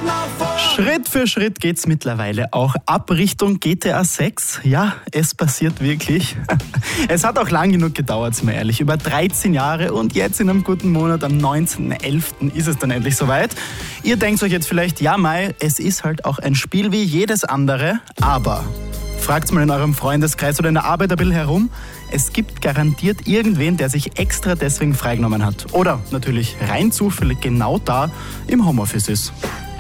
Schritt für Schritt geht's mittlerweile auch ab Richtung GTA 6. Ja, es passiert wirklich. Es hat auch lang genug gedauert, sind wir ehrlich. Über 13 Jahre und jetzt in einem guten Monat, am 19.11. ist es dann endlich soweit. Ihr denkt euch jetzt vielleicht, ja Mai, es ist halt auch ein Spiel wie jedes andere, aber fragt's mal in eurem Freundeskreis oder in der Arbeit ein bisschen herum. Es gibt garantiert irgendwen, der sich extra deswegen freigenommen hat. Oder natürlich rein zufällig genau da im Homeoffice ist.